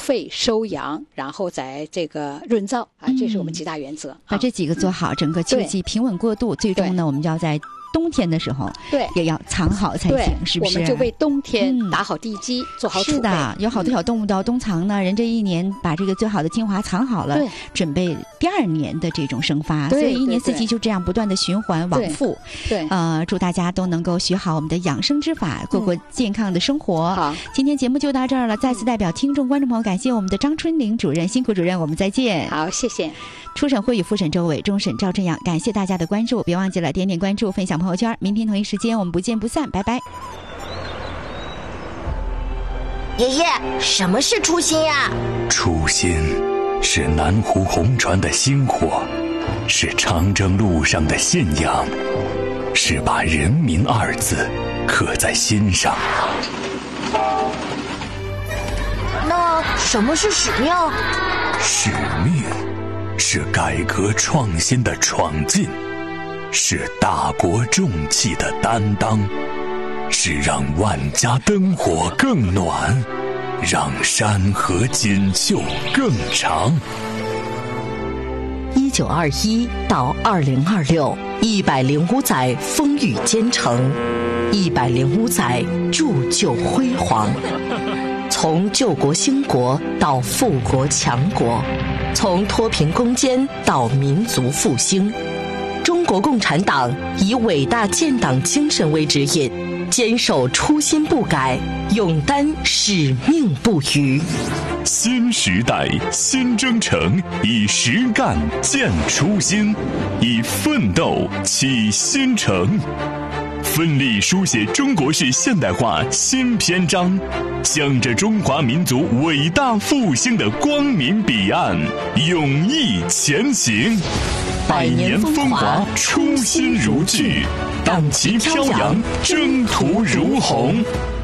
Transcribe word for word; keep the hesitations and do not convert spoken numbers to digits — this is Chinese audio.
废收阳，然后再这个润燥啊，这是我们几大原则。 把这几个做好，整个秋季平稳过渡，最终呢，我们就要在冬天的时候，对，也要藏好才行，是不是？ 我们就为冬天打好地基，嗯、做好储备。 是的，有好多小动物都要冬藏呢。人这一年把这个最好的精华藏好了，对，准备第二年的这种生发。所以一年四季就这样不断的循环往复。对，呃，祝大家都能够学好我们的养生之法，过过健康的生活。嗯、好，今天节目就到这儿了。再次代表听众观众朋友，感谢我们的张春玲主任，辛苦主任，我们再见。 好，谢谢。 初审会与复审周伟，终审赵正阳，感谢大家的关注，别忘记了点点关注，分享朋友圈。明天同一时间我们不见不散，拜拜。 爷爷，什么是初心呀？ 初心是南湖红船的星火，是长征路上的信仰，是把人民二字刻在心上。 那什么是使命？ 使命是改革创新的闯进，是大国重器的担当，是让万家灯火更暖，让山河锦绣更长。 一九二一到二零二六，一百零五载风雨兼程，一百零五载铸就辉煌。从救国兴国到富国强国，从脱贫攻坚到民族复兴，中国共产党以伟大建党精神为指引，坚守初心不改，勇担使命不渝。 新时代新征程，以实干建初心，以奋斗启新程，奋力书写中国式现代化新篇章，向着中华民族伟大复兴的光明彼岸勇毅前行。百年风华，初心如炬，党旗飘扬，征途如虹。